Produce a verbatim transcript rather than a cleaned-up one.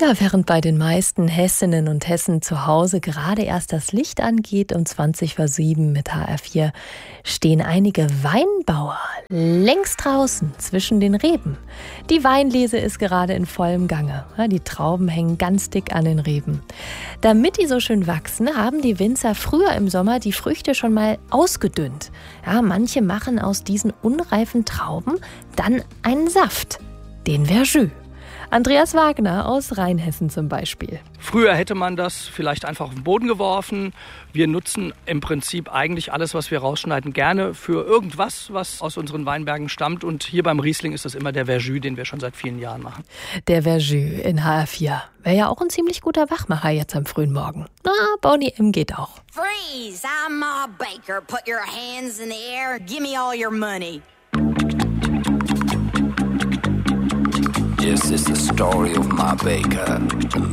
Ja, während bei den meisten Hessinnen und Hessen zu Hause gerade erst das Licht angeht um zwanzig vor sieben mit H R vier, stehen einige Weinbauer längst draußen zwischen den Reben. Die Weinlese ist gerade in vollem Gange. Die Trauben hängen ganz dick an den Reben. Damit die so schön wachsen, haben die Winzer früher im Sommer die Früchte schon mal ausgedünnt. Ja, manche machen aus diesen unreifen Trauben dann einen Saft, den Verjus. Andreas Wagner aus Rheinhessen zum Beispiel. Früher hätte man das vielleicht einfach auf den Boden geworfen. Wir nutzen im Prinzip eigentlich alles, was wir rausschneiden, gerne für irgendwas, was aus unseren Weinbergen stammt. Und hier beim Riesling ist das immer der Verjus, den wir schon seit vielen Jahren machen. Der Verjus in H R vier. Wäre ja auch ein ziemlich guter Wachmacher jetzt am frühen Morgen. Na, Boney M. geht auch. Freeze! I'm Ma Baker. Put your hands in the air. Give me all your money. Yes, it's the story of Ma Baker, the